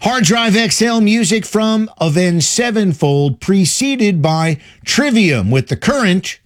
Hard Drive XL music from Avenged Sevenfold, preceded by Trivium with the current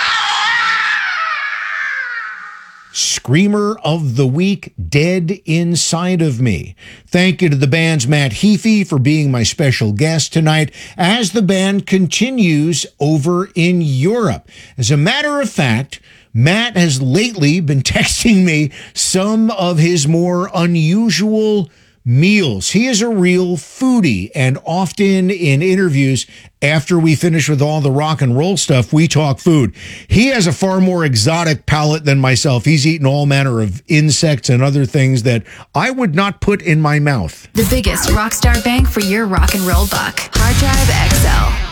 Screamer of the Week, Dead Inside of Me. Thank you to the band's Matt Heafy for being my special guest tonight as the band continues over in Europe. As a matter of fact, Matt has lately been texting me some of his more unusual meals. He is a real foodie, and often in interviews, after we finish with all the rock and roll stuff, we talk food. He has a far more exotic palate than myself. He's eaten all manner of insects and other things that I would not put in my mouth. The biggest rockstar bang for your rock and roll buck. Hard Drive XL.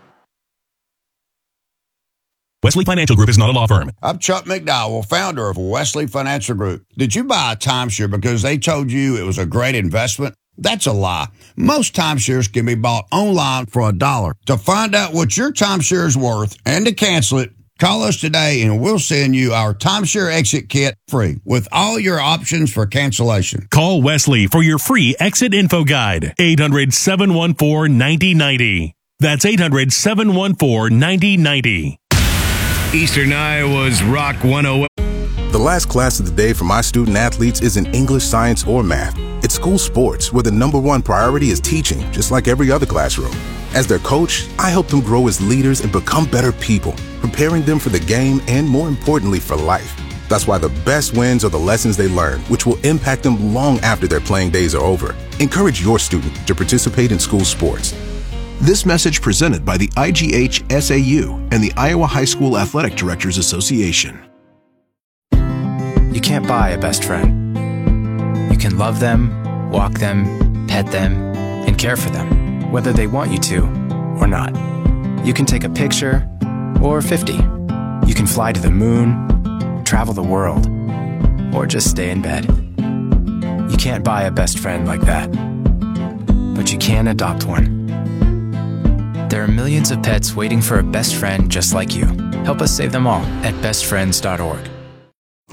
Wesley Financial Group is not a law firm. I'm Chuck McDowell, founder of Wesley Financial Group. Did you buy a timeshare because they told you it was a great investment? That's a lie. Most timeshares can be bought online for $1. To find out what your timeshare is worth and to cancel it, call us today and we'll send you our timeshare exit kit free with all your options for cancellation. Call Wesley for your free exit info guide. 800-714-9090. That's 800-714-9090. Eastern Iowa's Rock 101. The last class of the day for my student athletes isn't English, science, or math. It's school sports, where the #1 priority is teaching, just like every other classroom. As their coach, I help them grow as leaders and become better people, preparing them for the game and, more importantly, for life. That's why the best wins are the lessons they learn, which will impact them long after their playing days are over. Encourage your student to participate in school sports. This message presented by the IGH SAU and the Iowa High School Athletic Directors Association. You can't buy a best friend. You can love them, walk them, pet them, and care for them, whether they want you to or not. You can take a picture or 50. You can fly to the moon, travel the world, or just stay in bed. You can't buy a best friend like that, but you can adopt one. There are millions of pets waiting for a best friend just like you. Help us save them all at bestfriends.org.